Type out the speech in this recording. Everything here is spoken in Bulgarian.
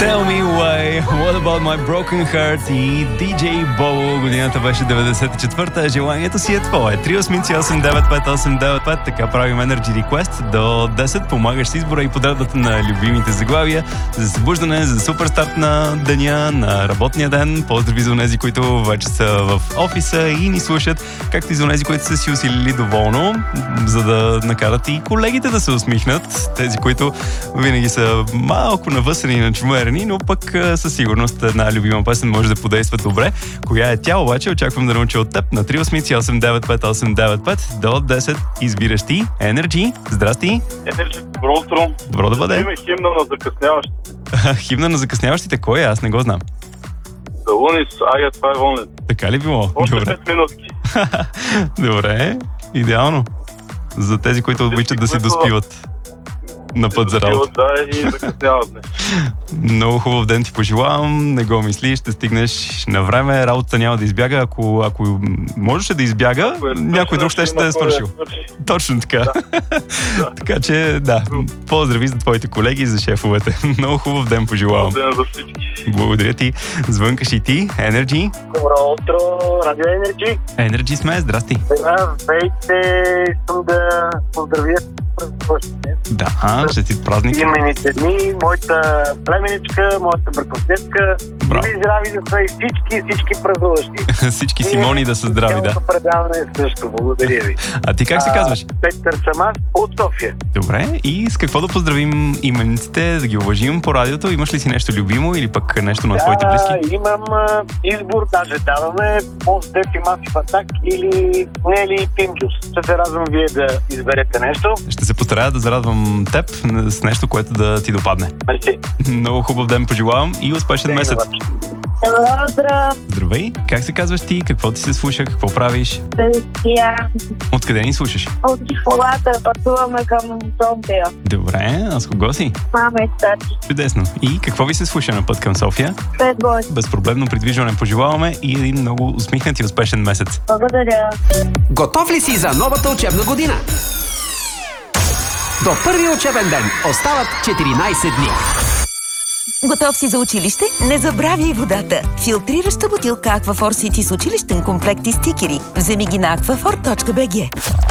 Tell Me Why, What About My Broken Heart и DJ Bobo. Годината беше 94-та. Желанието си е твое. 383-895-895. Така правим Energy Request до 10. Помагаш с избора и подредата на любимите заглавия за събуждане, за супер старт на деня, на работния ден. Поздрави за онези, които вече са в офиса и ни слушат, както и за онези, които са си усилили доволно, за да накарат и колегите да се усмихнат. Тези, които винаги са малко навъсени и начумерени, но пък със сигурност една любима песен може да подейства добре. Коя е тя обаче? Очаквам да науча от теб на 383-895-895 до 10. Избираш ти Energy. Здрасти! Energy, добро утро! Добро да бъде! Има химна на закъсняващите. Химна на закъсняващите? Кой е? Аз не го знам. The Lunis, I Get 5 Only. Така ли било? Още Добре. 5 минутки. Добре, идеално. За тези, които обичат да си доспиват на път за работа. Да, и закъсняват. Много хубав ден ти пожелавам, не го мисли, ще стигнеш на време, работата няма да избяга, ако можеше да избяга, някой друг ще е свършил. Точно така. Да. Така че, да, поздрави за твоите колеги и за шефовете. Много хубав ден пожелавам. Ден за всички. Благодаря ти. Звънкаш и ти, Energy. Добро утро, Радио Energy. Energy сме, здрасти. Здравейте, искам да поздравя празнуващите. Да, честит празник. Имените дни, моята племеничка, моята братовчетка. Браво. И здрави да са и всички празнуващи. Всички Симони да са здрави, да. Цялото предаване също, благодаря ви. А ти как се казваш? Петър Самас от София. Добре, и с какво да поздравим имениците, да ги уважим по радиото? Имаш ли си нещо любимо или пък нещо на твоите близки? Имам избор, даже даваме Пост-Деф и Масив Атак или Нели Пимджус. Ще се радвам вие да изберете нещо. Ще се постарая да зарадвам теб с нещо, което да ти допадне. Мерси. Много хубав ден пожелавам и успешен месец. Добро утро, Здравей, как се казваш ти? Какво ти се слуша? Какво правиш? София. Откъде ни слушаш? От школата пътуваме към София. Добре, а с кого си? Мама и тати. Чудесно. И какво ви се слуша на път към София? Бой. Безпроблемно придвижване пожелаваме и един много усмихнат и успешен месец. Благодаря. Готов ли си за новата учебна година? До първия учебен ден остават 14 дни. Готов си за училище? Не забравяй водата. Филтрираща бутилка Aquaphor City с училищен комплект и стикери. Вземи ги на aquaphor.bg.